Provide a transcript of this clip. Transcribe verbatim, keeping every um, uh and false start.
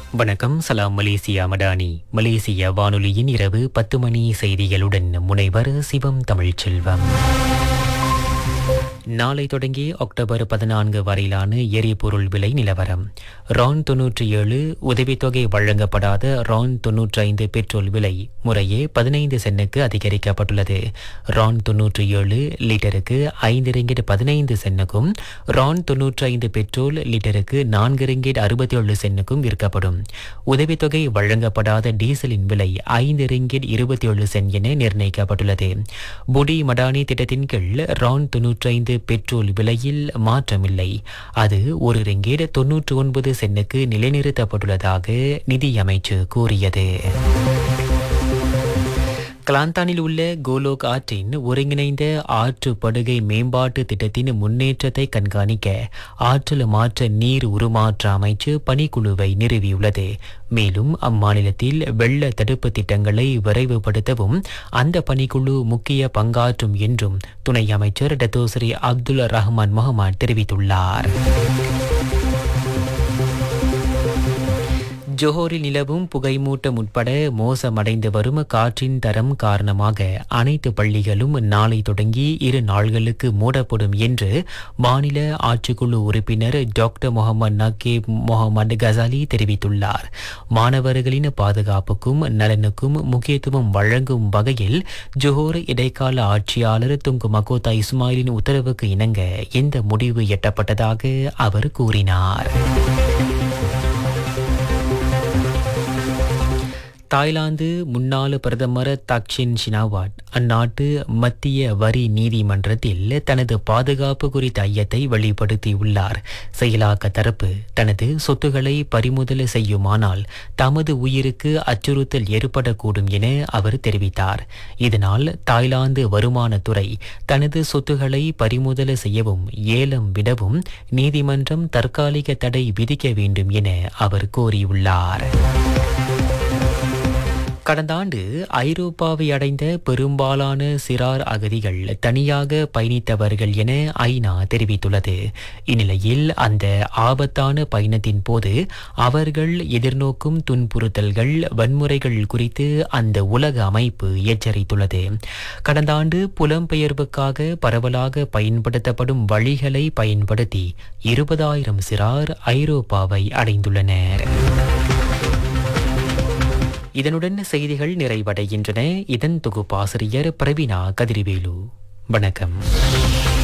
வணக்கம். சலாம் மலேசியா மடானி. மலேசிய வானொலியின் இரவு பத்து மணி செய்திகளுடன் முனைவர் சிவம் தமிழ்ச்செல்வம். நாளை தொடங்கி அக்டோபர் பதினான்கு வரையிலான எரிபொருள் விலை நிலவரம். ரான் தொன்னூற்றி ஏழு உதவித்தொகை வழங்கப்படாத ரான் தொன்னூற்றி ஐந்து பெட்ரோல் விலை முறையே பதினைந்து சென்னுக்கு அதிகரிக்கப்பட்டுள்ளது. ரான் தொன்னூற்றி ஏழு லிட்டருக்கு ஐந்து ரிங்கிட் பதினைந்து சென்னுக்கும் ரான் தொன்னூற்றி ஐந்து பெட்ரோல் லிட்டருக்கு நான்கு ரிங்கிட் அறுபத்தி ஏழு சென்னுக்கும் விற்கப்படும். உதவித்தொகை வழங்கப்படாத டீசலின் விலை ஐந்து ரிங்கிட் இருபத்தி ஏழு சென் என நிர்ணயிக்கப்பட்டுள்ளது. புடி மடானி திட்டத்தின் கீழ் ரான் தொன்னூற்றி ஐந்து பெட்ரோல் விலையில் மாற்றமில்லை. அது ஒரு ரிங்கிட் தொன்னூற்றி ஒன்பது சென்னுக்கு நிலைநிறுத்தப்பட்டுள்ளதாக நிதியமைச்சு கூறியது. கிளாந்தானில் உள்ள கோலோக் ஆற்றின் ஒருங்கிணைந்த ஆற்று படுகை மேம்பாட்டு திட்டத்தின் முன்னேற்றத்தை கண்காணிக்க ஆற்றல் மாற்ற நீர் உருமாற்ற அமைச்சு பணிக்குழுவை நிறுவியுள்ளது. மேலும் அம்மாநிலத்தில் வெள்ள தடுப்பு திட்டங்களை விரைவுபடுத்தவும் அந்த பணிக்குழு முக்கிய பங்காற்றும் என்றும் துணை அமைச்சர் டத்தோஸ்ரீ அப்துல் ரஹ்மான் முகமது தெரிவித்துள்ளார். ஜோஹோரில் நிலவும் புகைமூட்டம் உட்பட மோசமடைந்து வரும் காற்றின் தரம் காரணமாக அனைத்து பள்ளிகளும் நாளை தொடங்கி இரு நாள்களுக்கு மூடப்படும் என்று மாநில ஆட்சிக்குழு உறுப்பினர் டாக்டர் முகமது நக்கீப் முகமது கசாலி தெரிவித்துள்ளார். மாணவர்களின் பாதுகாப்புக்கும் நலனுக்கும் முக்கியத்துவம் வழங்கும் வகையில் ஜோஹோர் இடைக்கால ஆட்சியாளர் துங்கு மகோதா இஸ்மாயிலின் உத்தரவுக்கு இணங்க இந்த முடிவு எட்டப்பட்டதாக அவர் கூறினார். தாய்லாந்து முன்னாள் பிரதமர் தக்ஷின் ஷினாவாட் அந்நாட்டு மத்திய வரி நீதிமன்றத்தில் தனது பாதுகாப்பு குறித்த ஐயத்தை வெளிப்படுத்தியுள்ளார். செயலாக்க தரப்பு தனது சொத்துக்களை பறிமுதல் செய்யுமானால் தமது உயிருக்கு அச்சுறுத்தல் ஏற்படக்கூடும் என அவர் தெரிவித்தார். இதனால் தாய்லாந்து வருமானத்துறை தனது சொத்துக்களை பறிமுதல் செய்யவும் ஏலம் விடவும் நீதிமன்றம் தற்காலிக தடை விதிக்க வேண்டும் என அவர் கோரியுள்ளார். கடந்த ஆண்டு ஐரோப்பாவை அடைந்த பெரும்பாலான சிறார் அகதிகள் தனியாக பயணித்தவர்கள் என ஐநா தெரிவித்துள்ளது. இந்நிலையில் அந்த ஆபத்தான பயணத்தின் போது அவர்கள் எதிர்நோக்கும் துன்புறுத்தல்கள் வன்முறைகள் குறித்து அந்த உலக அமைப்பு எச்சரித்துள்ளது. கடந்த ஆண்டு புலம்பெயர்வுக்காக பரவலாக பயன்படுத்தப்படும் வழிகளை பயன்படுத்தி இருபதாயிரம் சிறார் ஐரோப்பாவை அடைந்துள்ளனர். இதனுடன் செய்திகள் நிறைவடைகின்றன. இதன் தொகுப்பாசிரியர் பிரவீனா கதிர்வேலு. வணக்கம்.